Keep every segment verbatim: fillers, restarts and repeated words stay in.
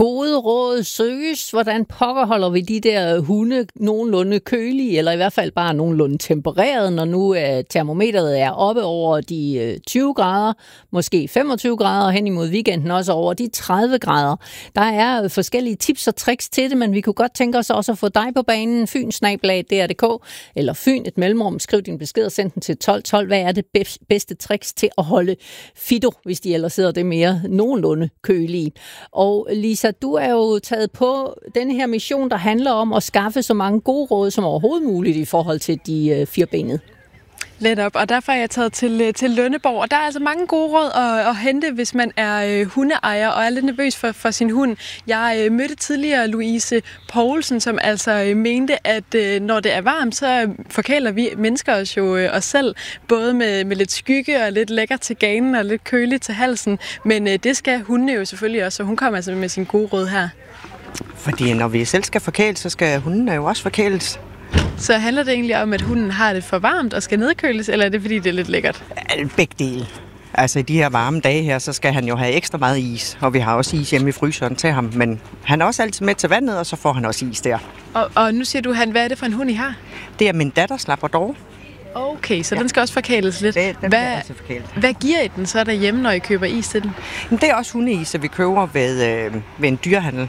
gode råd søges. Hvordan pokker holder vi de der hunde nogenlunde kølige, eller i hvert fald bare nogenlunde tempereret, når nu uh, termometeret er oppe over de uh, tyve grader, måske femogtyve grader, hen imod weekenden også over de tredive grader. Der er uh, forskellige tips og tricks til det, men vi kunne godt tænke os også at få dig på banen. Fyn snabel-a d r punktum d k eller Fyn et mellemrum. Skriv din besked og send den til tolv tolv. Hvad er det bedste tricks til at holde fido, hvis de ellers sidder det mere nogenlunde kølige? Og Lisa, du er jo taget på denne her mission, der handler om at skaffe så mange gode råd som overhovedet muligt i forhold til de øh, firbenede. Let op, og derfor er jeg taget til, til Lønneborg, og der er altså mange gode råd at, at hente, hvis man er øh, hundeejer og er lidt nervøs for, for sin hund. Jeg øh, mødte tidligere Louise Poulsen, som altså øh, mente, at øh, når det er varmt, så forkæler vi mennesker os jo øh, os selv, både med, med lidt skygge og lidt lækker til ganen og lidt køligt til halsen, men øh, det skal hundene jo selvfølgelig også, så hun kommer altså med sin gode råd her. Fordi når vi selv skal forkæles, så skal hundene jo også forkæles. Så handler det egentlig om, at hunden har det for varmt og skal nedkøles, eller er det fordi, det er lidt lækkert? Begge dele. Altså i de her varme dage her, så skal han jo have ekstra meget is, og vi har også is hjemme i fryseren til ham, men han er også altid med til vandet, og så får han også is der. Og, og nu siger du, han, hvad er det for en hund, I har? Det er min datters labrador. Okay, så ja. Den skal også forkæles lidt. Det, den hvad, altså forkælet. Hvad giver I den så derhjemme, når I køber is til den? Men det er også hundeis, vi køber ved, øh, ved en dyrehandel.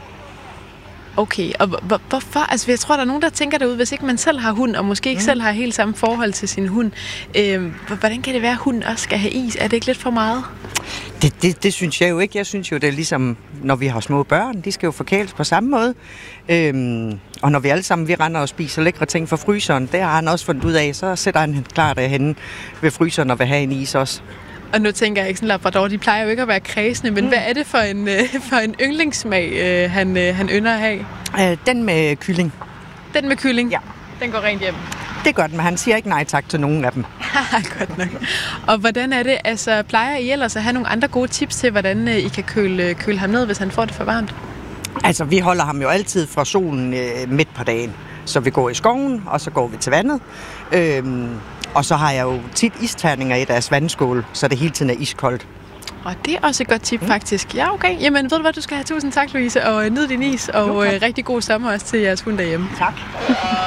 Okay, og hvor, hvorfor? Altså, jeg tror, der er nogen, der tænker derude, hvis ikke man selv har hund, og måske ikke mm. selv har helt samme forhold til sin hund. Øh, hvordan kan det være, at hunden også skal have is? Er det ikke lidt for meget? Det, det, det synes jeg jo ikke. Jeg synes jo, det er ligesom, når vi har små børn, de skal jo forkæles på samme måde. Øhm, og når vi alle sammen, vi render og spiser lækre ting fra fryseren, det har han også fundet ud af, så sætter han klar derhenne ved fryseren og vil have en is også. Og nu tænker jeg ikke sådan, labrador, de plejer jo ikke at være kredsende, men mm. hvad er det for en, øh, for en yndlingssmag, øh, han, øh, han ynder at have? Øh, den med kylling. Den med kylling? Ja. Den går rent hjem? Det gør den, men han siger ikke nej tak til nogen af dem. Godt nok. Og hvordan er det, altså plejer I ellers at have nogle andre gode tips til, hvordan øh, I kan køle, køle ham ned, hvis han får det for varmt? Altså, vi holder ham jo altid fra solen øh, midt på dagen. Så vi går i skoven, og så går vi til vandet. Øhm, Og så har jeg jo tit isterninger i deres vandskål, så det hele tiden er iskoldt. Og det er også et godt tip, mm. faktisk. Ja, okay. Jamen, ved du hvad, du skal have tusind tak, Louise, og nyd din is, og okay. rigtig god sommer også til jeres hund derhjemme. Tak.